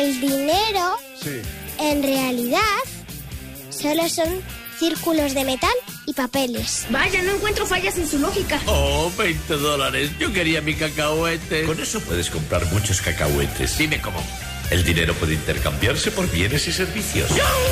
el dinero, Sí. en realidad, solo son círculos de metal y papeles. Vaya, no encuentro fallas en su lógica. Oh, $20. Yo quería mi cacahuete. Con eso puedes comprar muchos cacahuetes. Dime cómo. El dinero puede intercambiarse por bienes y servicios.